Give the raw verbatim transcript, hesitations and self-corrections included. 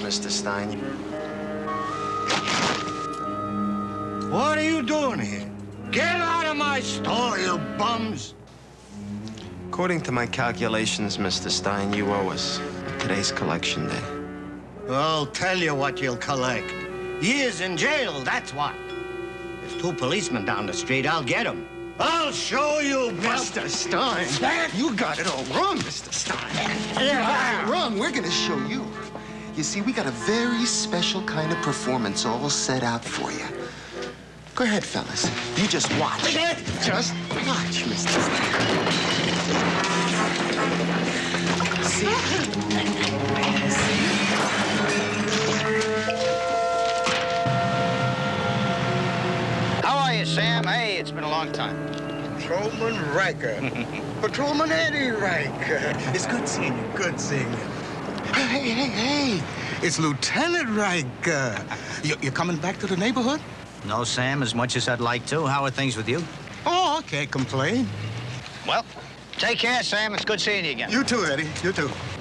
Mister Stein. What are you doing here? Get out of my store, you bums! According to my calculations, Mister Stein, you owe us today's collection day. I'll tell you what you'll collect. Years in jail, that's what. There's two policemen down the street. I'll get them. I'll show you, Mister Stein. You got it all wrong, Mister Stein. You got it wrong. We're gonna show you. You see, we got a very special kind of performance all set out for you. Go ahead, fellas. You just watch. Just watch, Mister Stein. See? How are you, Sam? Hey, it's been a long time. Patrolman Riker. Patrolman Eddie Riker. It's good seeing you. Good seeing you. Hey, hey, hey. It's Lieutenant Riker. You, you coming back to the neighborhood? No, Sam, as much as I'd like to. How are things with you? Oh, I can't complain. Well, take care, Sam. It's good seeing you again. You too, Eddie. You too.